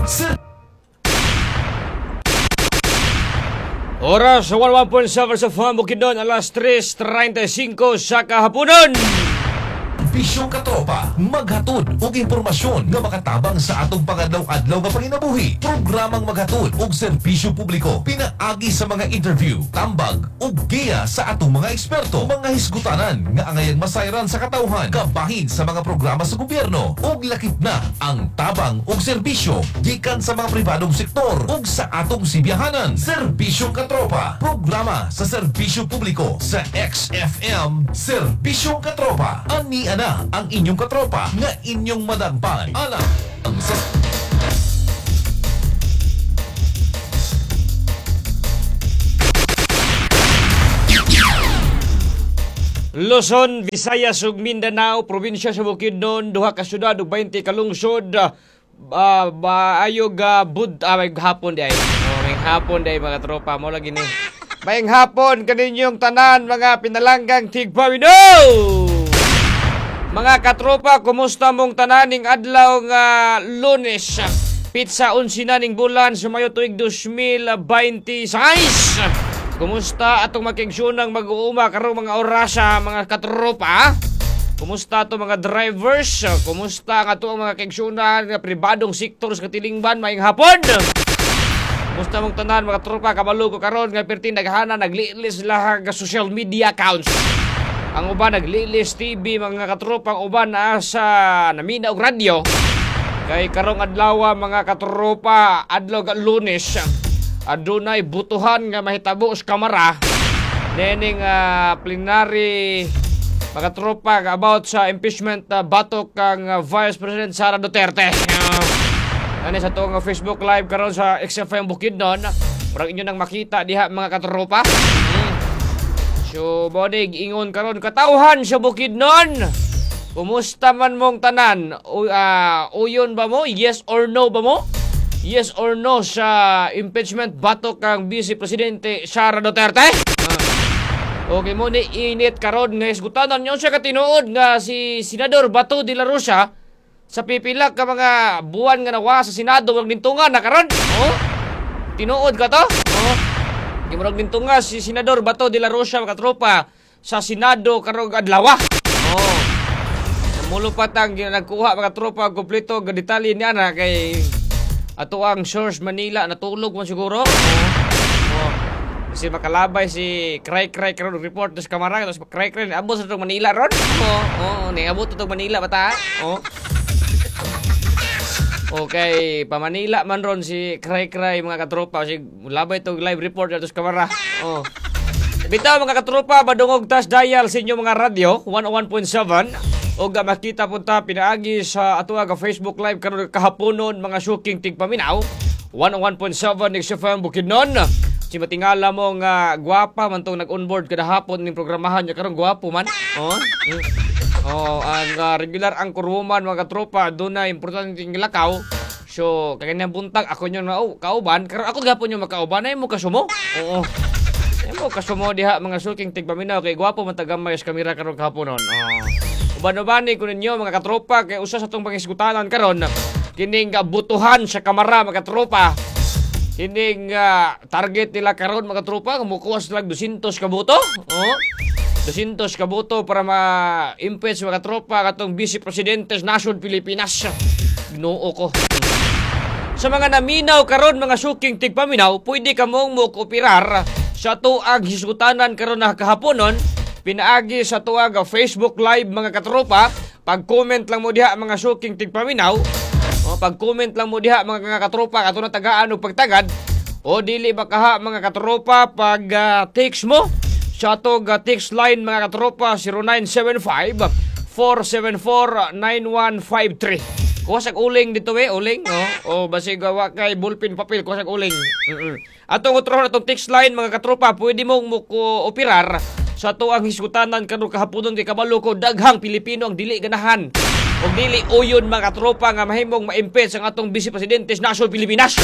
Oras sa 11.7 sa FAM Bukidnon, alas 3:35 sa kahaponan. Serbisyong katropa, maghatod og impormasyon nga makatabang sa atong pangadlaw-adlaw nga panginabuhi. Programang maghatod og serbisyo publiko, pinaagi sa mga interview, tambag ug giya sa atong mga eksperto, mga hisgutanan nga angayang masayran sa katawhan, kabahin sa mga programa sa gobyerno ug lakip na ang tabang ug serbisyo gikan sa mga pribadong sektor ug sa atong sibiyahanan. Serbisyong katropa, programa sa serbisyo publiko sa XFM. Serbisyong katropa, ani ana ang inyong katropa nga inyong madagpan. Alam ang sa Luzon, Visayas ug Mindanao, probinsya sa Bukidnon, duha ka syudad ug 20 ka lungsod. Ayog hapon di ay. May hapon di ay mga tropa mo lagi ni. May hapon kaninyong tanan mga pinalanggang tigpawino. Mga katropa, kumusta mong tananing adlaw nga Lunes? Pizza 11 na ning bulan sa Mayo tuig 2026. Kumusta atong makigsunang mag-uuma karong mga orasa mga katropa? Kumusta ato mga drivers? Kumusta nga ato mga kigsunan nga pribadong sektor sa katilingban maayong hapon? Kumusta mong tanan mga tropa? Kabalo ko karon nga perti naghana naglilis lahat nga social media accounts. Ang uban naglilis TV mga katropa, ang uban na sa namina og radyo. Kay karong adlaw mga katropa, adlaw ga Lunes, adunay butuhan nga mahitabo sa kamara. Nening plenary mga tropa about sa impeachment batok kang Vice President Sara Duterte. Ano sa tuong Facebook Live karon sa XFM Bukidnon, parang inyo nang makita diha mga katropa. So, bodig, ingon karon katauhan sa Bukidnon. Kumusta man mong tanan? Uyon ba mo? Yes or no ba mo? Yes or no sa impeachment batok kang Vice Presidente Sara Duterte? Okay mo ni init karon nga isgutanan nyo siya katinuod nga si Senador Bato de la Rosa sa pipila ka mga buwan nga nawa sa Senado wag nintungan na karon. Tinuod ka to? Gimurag din nga si Senador Bato de la Rosa mga tropa sa Senado karong adlaw. Mulo patang nagkuha mga tropa kompleto nga detalye niya na kay ato ang source Manila natulog man siguro. Kasi makalabay si Cray karon report sa kamera tapos Cray abot sa Manila ron. Ni abot sa Manila bata. Okay, pa Manila man ron si Cray mga katropa si labay tong live report atos kamera. Bitaw mga katropa, badungog tas dial sa inyo mga radyo 101.7 o makita punta pinaagi sa ato nga Facebook live karon kahaponon mga shooking tigpaminaw 101.7 XFM Bukidnon. Si matingala mo nga gwapa man tong nag-onboard kada hapon ning programahan niya karon gwapo man. Ang regular anchor woman mga katropa, doon na importante yung lakaw. So, kaganyang buntag, ako nyo na kauban. Karon ako gapon nyo makauban, ay mo kasumo. Ay mo kasumo diha mga sulking tigpaminaw. Kay gwapo matagamay sa kamera karon kahaponon. Uban-ubani ko ninyo mga katropa, kay usa sa itong pangisgutanan karon. Kining butuhan sa kamera mga katropa. Kining target nila karon mga katropa, kumukuha sila 200 kabuto. 200 kaboto para ma-impeach mga tropa katong Vice Presidente sa Nasod Pilipinas. Ginoo ko. Sa mga naminaw karon mga suking tigpaminaw, pwede ka mong mo-kooperar sa tuag hisgutanan karon na kahaponon. Pinaagi sa tuag Facebook Live mga katropa. Pag-comment lang mo diha mga suking tigpaminaw. Pag-comment lang mo diha mga katropa kato na tagaan o pagtagad. O dili bakaha mga katropa pag text mo. Sa atong text line mga katropa 0975-474-9153. Kuwasak uling dito uling. O basi gawa kay ballpen papel, kuwasak uling. Atong utro na itong text line mga katropa, pwede mong operar sa ato ang hisgutanan karon kahaponon kay kabalo ko daghang Pilipino ang dili ganahan. O dili uyon mga katropa nga mahimong ma-impeach ang atong Vice Presidente sa Nasod Pilipinas.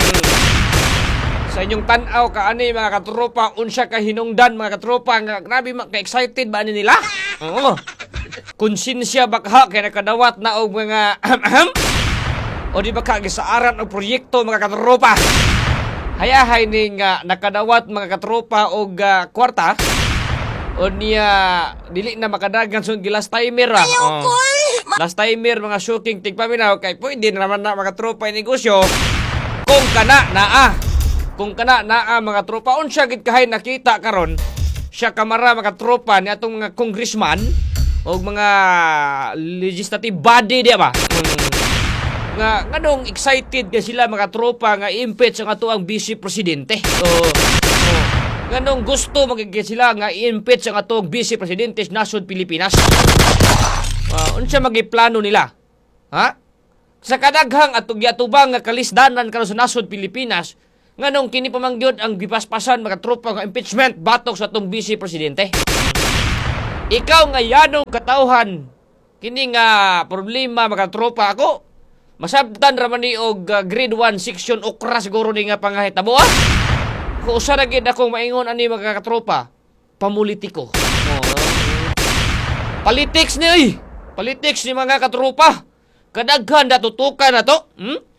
Sa inyong tanaw kaani mga katropa, unsa ka hinungdan mga katropa nga grabe ka-excited ba ani nila? Konsensya bakha kay nakadawat na og mga O O di ba kagisaaran ang proyekto mga katropa? Hayahay ning nakadawat mga katropa og kwarta o niya dili na makadagan sud gilas timer last timer mga shooking tigpaminaw kay pwede na naman na mga tropa negosyo kung kana naa mga tropa unsa gid kahay nakita karon siya kamara mga tropa ni atong mga congressman o mga legislative body di ba nganong excited ka sila mga tropa nga impeach ang ato ang vice presidente nganong gusto magiging sila nga impeach ang ato ang vice presidente sa nasod Pilipinas unsa magiplano nila ha sa kadaghang atong giatubang nga kalisdanan karon sa nasod Pilipinas nganong kini pamangyod ang gipaspasan mga tropa nga impeachment batok sa atong vice presidente. Ikaw nga yanong katawhan kini nga problema mga tropa ako masabtan ra man ni og grade 1 section okra siguro ni nga pangahitabo kung usa ra gid akong maingon ani mga katropa papolitiko politics ni politics ni mga katropa kadaghan datutukan na to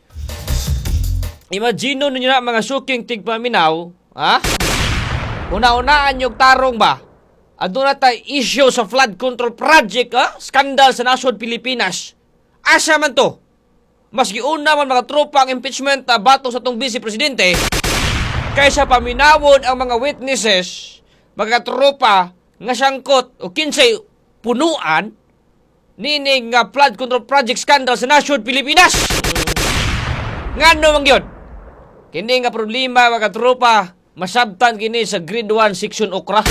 Imagino ninyo na mga suking tigpaminaw una-unaan yung tarong ba aduna tay issue sa flood control project skandal sa nasod Pilipinas asa man to mas giuna man mga tropa ang impeachment bato sa tong vice presidente kaysa paminawon ang mga witnesses mga tropa nga sangkot o kinsay punuan nining flood control project scandal sa nasod Pilipinas ngano man gyud kini nga problema mga tropa masabtan kini sa grade 1 section okra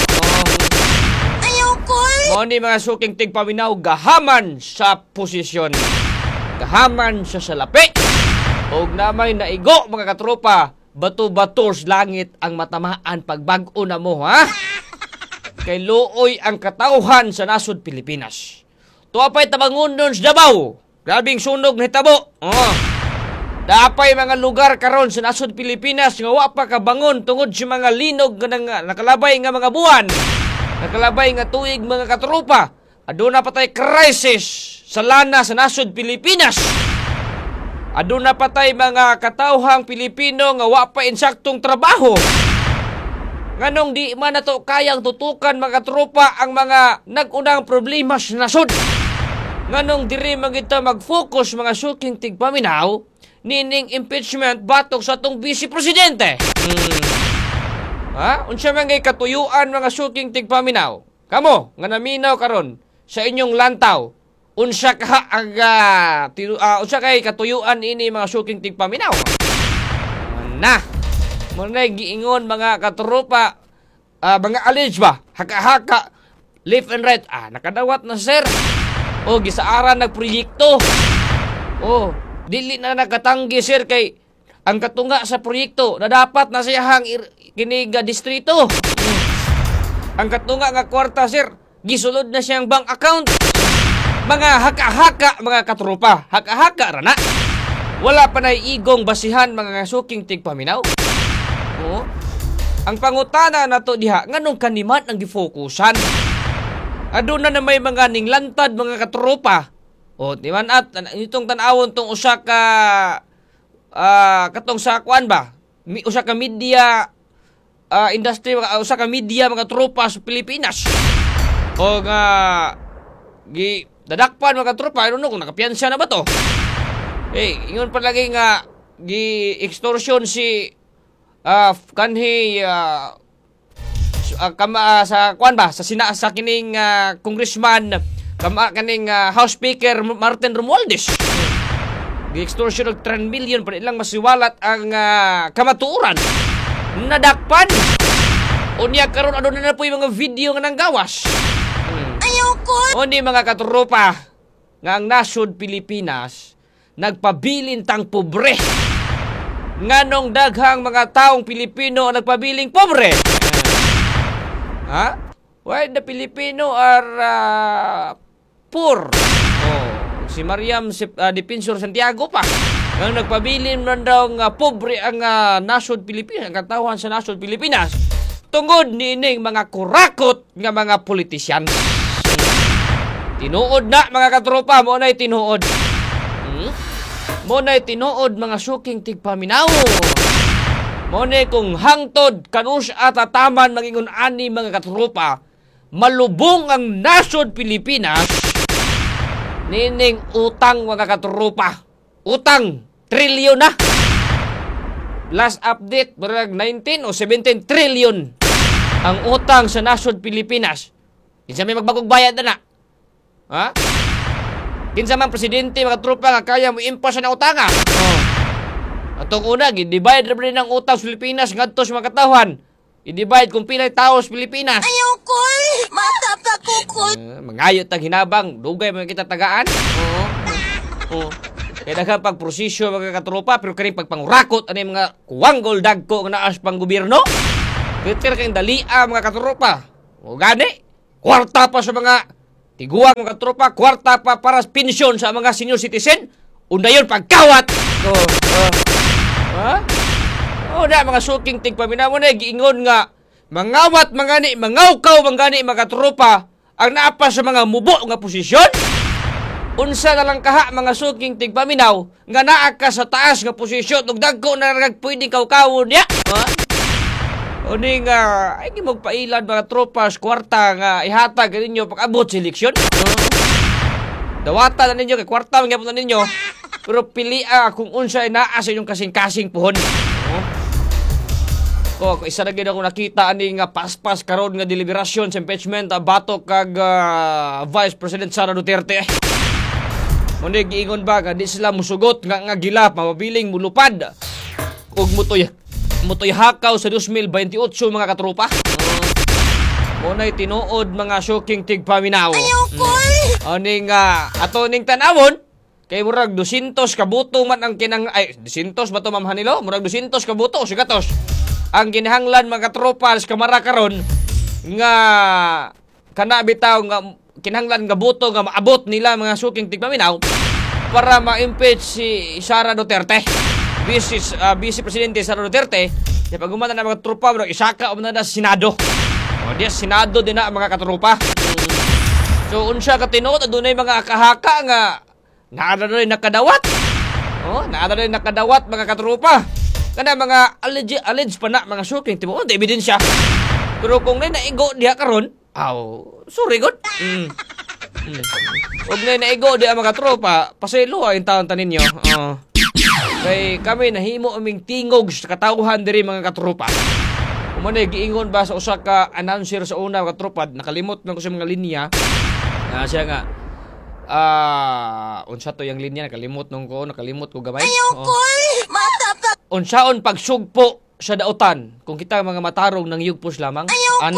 Mao ni mga suking tigpaminaw gahaman sa posisyon. Gahaman sa salapi. Og namay naigo mga katropa, bato-bato sa langit ang matamaan pagbag-o na mo ha. Kay luoy ang katawhan sa nasod Pilipinas. Tuapay tabangon nun sa Davao. Grabing sunog na hitabo. Daapay mga lugar karon sa nasod Pilipinas nga wa pa kabangon tungod sa mga linog nga nakalabay nga mga buwan. Nakalabay nga tuig mga katropa. Aduna patay crisis sa lana sa nasod Pilipinas. Aduna patay mga katawhang Pilipino nga wa pa insaktong trabaho. Nganong di man nato kayang tutukan mga katropa ang mga nag-unang problema sa nasod. Nganong diri man kita mag-focus mga suking tigpaminaw nining impeachment batok sa atong vice presidente. Unsa man gay katuyuan mga suking tigpaminaw? Kamo nga naminaw karon sa inyong lantaw. Unsa ka unsa kay katuyuan ini mga suking tigpaminaw? Na. Muna giingon mga katropa mga allege ba? Haka-haka left and right. Nakadawat na sir. Gisaaran nagproyekto. Dili na nakatanggi sir kay ang katunga sa proyekto na dapat na siyahang kiniga distrito. Ang katunga nga kwarta sir, gisulod na siyang bank account. Mga haka-haka mga katropa, haka-haka rana. Wala pa na igong basihan mga suking tigpaminaw. Ang pangutana na to diha, nganong kaniman ang gifokusan? Aduna na may mga ninglantad mga katropa. Di man at itong tanawon tong usa ka katong sa kuan ba? Usa ka media industry, usa ka media mga tropa sa Pilipinas. Dadakpan mga tropa, I don't know kung nakapiyansa na ba to. Ingon pa lagi nga gi-extortion si kanhi sa kuan ba sa kining congressman kaning House Speaker Martin Romualdez. Gi-extortion og 3 million pa ilang masiwalat ang kamatuoran. Nadakpan. Unya karon aduna na po yung mga video nga nanggawas. Oni mga katropa nga ang nasod Pilipinas nagpabilin tang pobre. Nganong daghang mga taong Pilipino ang nagpabiling pobre. Why the Filipino are poor? Si Mariam Defensor Santiago pa ang nagpabilin man daw nga pobre ang nasod Pilipinas, ang katawan sa nasod Pilipinas tungod nining mga kurakot nga mga politisyan. Tinuod na mga katropa mo na tinuod. Mo na'y tinuod mga suking tigpaminaw. Mo na'y kung hangtod kanus at ataman mangingon ani mga katropa, malubong ang nasod Pilipinas nining utang mga katropa. Utang trilyon na. Last update, barag 19 o 17 trillion ang utang sa nasod Pilipinas. Kinsa may magbagong bayad na na? Ha? Kinsa man presidente mga tropa nga kaya mo impas na utanga. Oh. Atong una, i-divide rin ng utang sa Pilipinas ngadto sa mga katawhan. I-divide kung pilay tao sa Pilipinas. Ayaw ko matata ko ko. Mangayot ang hinabang, dugay mga kita tagaan. Oo. Oo. Kaya daghang pagprosesyo mga katropa, pero kani pagpangurakot ani mga kuwanggol dagko nga naas pang gobyerno. Kaya kayong dalia mga katropa. O gani, kwarta pa sa mga tiguang mga katropa, kwarta pa para sa pensyon sa mga senior citizen. Una yun, pagkawat. Ha? O na, mga suking tigpamina mo na, giingon nga, mangawat mangani, mangawkaw mangani mga katropa, ang naapa sa mga mubo nga posisyon. Unsa na lang kaha mga suking tigpaminaw, nga naa ka sa taas nga posisyon, ug dagko na pwedeng kawkawon niya. Ha? O ni nga, ay di magpailan mga tropas, kwarta nga ihatag ninyo pag-abot sa eleksyon. Dawata na ninyo, kay kwarta mangyapon na ninyo. Pero pilia kung unsa ay naa sa inyong kasing-kasing puhon. O, isa na gina ko nakita ani nga paspas karon nga deliberasyon sa impeachment batok kag Vice President Sara Duterte. Muna giingon ba nga di sila musugot nga gila mabiling mulupad. Ug mutoy hakaw sa 2028 mga katropa. Muna'y tinuod mga shocking tigpaminaw. Ayaw ko. Ani nga ato ning tanawon kay murag 200 kabuto man ang kinang ay 200 ba to Ma'am Hanilo? Murag 200 kabuto o 100. Ang kinahanglan mga katropa sa kamara karon nga kana bitaw nga kinahanglan nga buto nga maabot nila mga suking tigpaminaw para ma-impeach si Sara Duterte. Vice Presidente Sara Duterte, kaya pag umana na mga tropa, isaka o na sa Senado. O diya, Senado din na mga katropa. So, unsya katinood, doon ay mga kahaka nga naada rin nakadawat. O, naada rin nakadawat mga katropa. Kana mga alleged pa na mga shocking, timo, hindi ebidensya. Pero kung naigo diha karon, sorry god. Huwag naigo diha mga tropa, pasaylo yung taon taninyo. Kay kami nahimo aming tingog sa katawhan diri mga katropa. Umano giingon ba sa usa ka announcer sa una mga katropa, nakalimot man ko sa mga linya. Siya nga unsa to yang linya nakalimot ko gamay. Ayaw ko matata. Unsaon pagsugpo sa dautan kung kita mga matarong ng yugpos lamang.